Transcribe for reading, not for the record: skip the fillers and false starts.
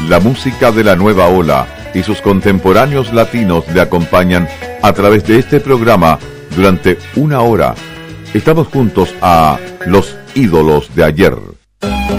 La música de la nueva ola y sus contemporáneos latinos le acompañan a través de este programa durante 1 hora. Estamos juntos a los ídolos de ayer.